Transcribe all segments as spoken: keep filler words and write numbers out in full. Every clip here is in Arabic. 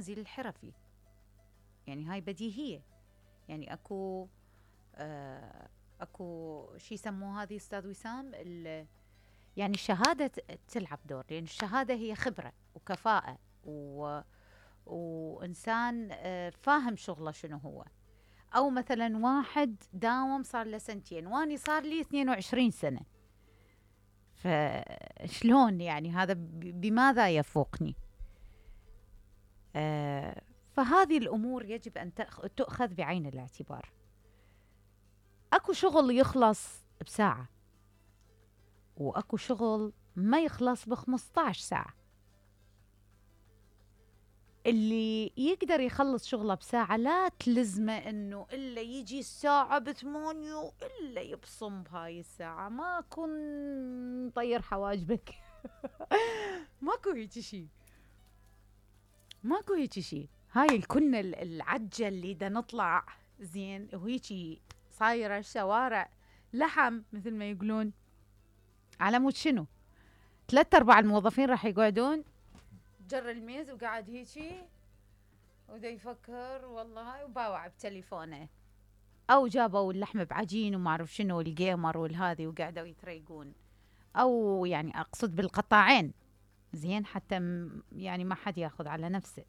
المنزل الحرفي. يعني هاي بديهية. يعني أكو آه أكو شي يسموه هذه أستاذ وسام، يعني الشهادة تلعب دور، لأن يعني الشهادة هي خبرة وكفاءة و... وإنسان آه فاهم شغله شنو هو. أو مثلا واحد داوم صار له سنتين واني صار لي اثنين وعشرين سنة، فشلون يعني هذا بماذا يفوقني؟ آه فهذه الأمور يجب أن تؤخذ بعين الاعتبار. أكو شغل يخلص بساعة، وأكو شغل ما يخلص بخمسطعش ساعة. اللي يقدر يخلص شغله بساعة لا تلزمه إنه إلا يجي الساعة بثمانية إلا يبصم بهاي الساعة. ما كن طير حواجبك. ماكو هيك شي، ماكو هيك شي. هاي الكنا العجة اللي دا نطلع زين وهيك صايرة الشوارع لحم مثل ما يقولون، على مود شنو؟ ثلاثة أرباع الموظفين راح يقعدون جر الميز وقاعد هيجي ودا يفكر والله هاي وباوع بتليفونه، أو جابوا اللحم بعجين وما أعرف شنو الجيمر والهذي وقاعدوا يتريقون، أو يعني أقصد بالقطاعين زين حتى يعني ما حد ياخذ على نفسه.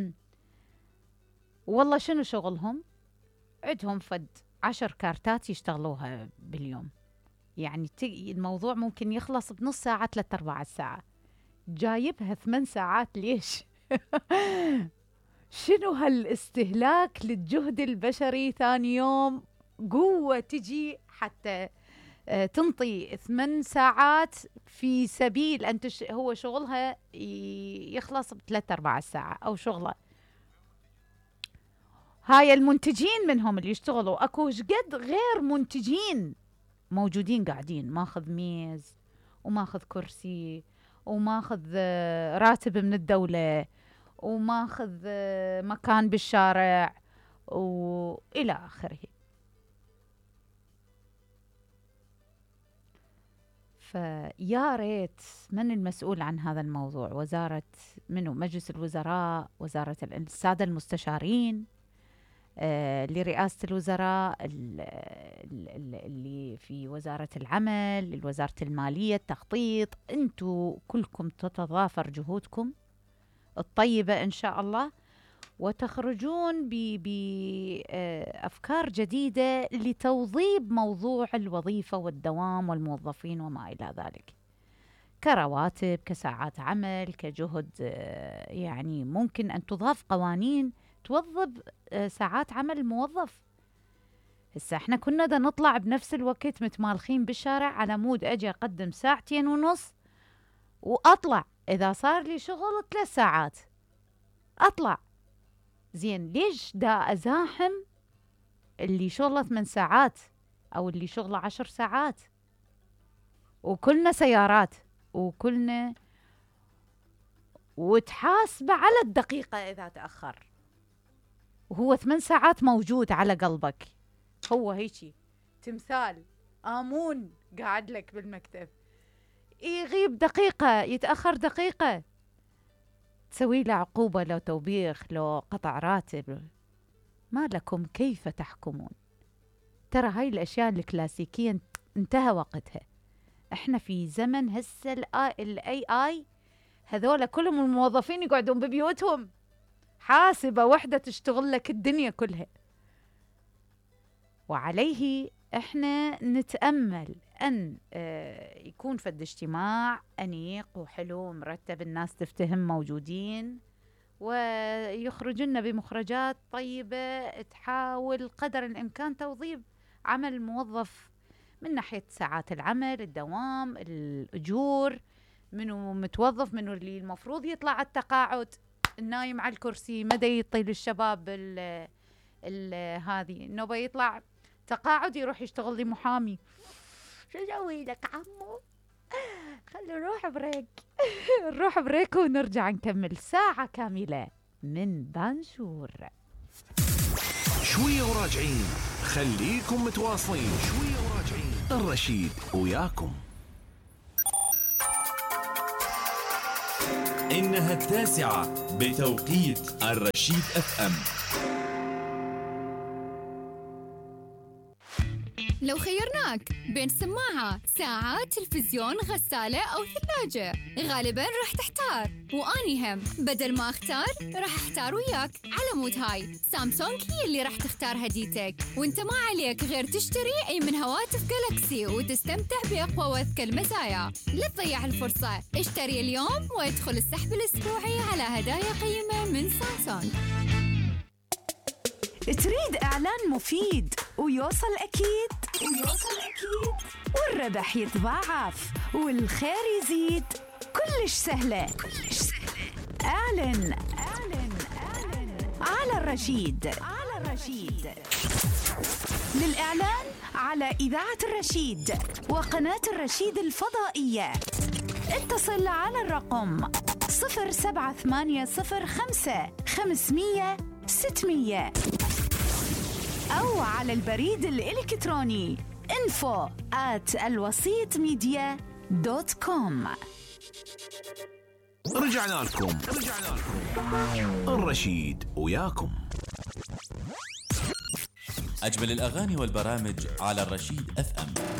والله شنو شغلهم؟ عندهم فد عشر كارتات يشتغلوها باليوم، يعني الموضوع ممكن يخلص بنص ساعة ثلاثة أرباع الساعة، جايبها ثمان ساعات ليش؟ شنو هالاستهلاك للجهد البشري؟ ثاني يوم قوة تجي حتى تنطي ثمان ساعات في سبيل أن تش... هو شغلها يخلص بثلاثة أرباع الساعة أو شغله. هاي المنتجين منهم اللي يشتغلوا، أكو قد غير منتجين موجودين قاعدين ماخذ ميز وماخذ كرسي وماخذ راتب من الدولة وماخذ مكان بالشارع وإلى آخره. فيا ريت من المسؤول عن هذا الموضوع؟ وزارة منو؟ مجلس الوزراء، وزارة السادة المستشارين آه، لرئاسة الوزراء، اللي في وزارة العمل، وزارة المالية، التخطيط. انتوا كلكم تتضافر جهودكم الطيبة إن شاء الله وتخرجون بأفكار جديدة لتوظيب موضوع الوظيفة والدوام والموظفين وما إلى ذلك، كرواتب، كساعات عمل، كجهد. يعني ممكن أن تضاف قوانين توظب ساعات عمل الموظف. هسه احنا كنا دا نطلع بنفس الوقت متمالخين بالشارع على مود أجي أقدم ساعتين ونص وأطلع، إذا صار لي شغل ثلاث ساعات أطلع. زين ليش دا أزاحم اللي شغله ثمان ساعات أو اللي شغله عشر ساعات؟ وكلنا سيارات وكلنا وتحاسب على الدقيقة إذا تأخر، وهو ثمان ساعات موجود على قلبك. هو هيجي تمثال آمون قاعد لك بالمكتب، يغيب دقيقة يتأخر دقيقة تسوي له عقوبة، لو توبيخ، لو قطع راتب. ما لكم كيف تحكمون؟ ترى هاي الأشياء الكلاسيكية انتهى وقتها. احنا في زمن هسه الاي اي، هذول كلهم الموظفين يقعدون ببيوتهم، حاسبة وحدة تشتغل لك الدنيا كلها. وعليه احنا نتأمل أن يكون فد اجتماع أنيق وحلو مرتب، الناس تفتهم موجودين ويخرجنا بمخرجات طيبة تحاول قدر الإمكان توظيف عمل الموظف من ناحية ساعات العمل، الدوام، الأجور، منو متوظف، منو اللي المفروض يطلع على التقاعد، النايم على الكرسي، مدى يطيل الشباب ال ال هذه النوبة يطلع تقاعد يروح يشتغل لي محامي. شو اسوي لك عمو؟ خلوا نروح بريك. نروح بريك ونرجع نكمل ساعة كاملة من بانشور. شوية وراجعين، خليكم متواصلين. شوية وراجعين، الرشيد وياكم. إنها التاسعة بتوقيت الرشيد أف أم. لو خيرناك بين سماعة، ساعة، تلفزيون، غسالة أو ثلاجة، غالباً راح تحتار، وأني هم بدل ما أختار راح أحتار وياك. على مود هاي سامسونج هي اللي راح تختار هديتك، وانت ما عليك غير تشتري أي من هواتف جالكسي وتستمتع بأقوى وأذكى المزايا. لا تضيع الفرصة، اشتري اليوم وادخل السحب الأسبوعي على هدايا قيمة من سامسونج. تريد إعلان مفيد ويوصل أكيد ويوصل أكيد والربح يتضاعف والخير يزيد؟ كلش سهلة كلش سهلة. أعلن أعلن أعلن على الرشيد على الرشيد. للإعلان على إذاعة الرشيد وقناة الرشيد الفضائية اتصل على الرقم صفر سبعة ثمانية صفر خمسة خمسمية ستمية أو على البريد الإلكتروني info at الوسيط ميديا دوت كوم. رجعنا لكم رجعنا لكم الرشيد وياكم. أجمل الأغاني والبرامج على الرشيد أف أم.